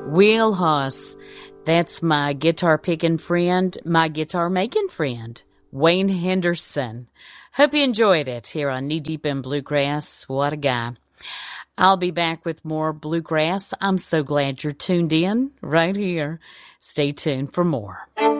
Wheelhouse. That's my guitar picking friend, my guitar making friend, Wayne Henderson. Hope you enjoyed it here on Knee Deep in Bluegrass. What a guy. I'll be back with more bluegrass. I'm so glad you're tuned in right here. Stay tuned for more.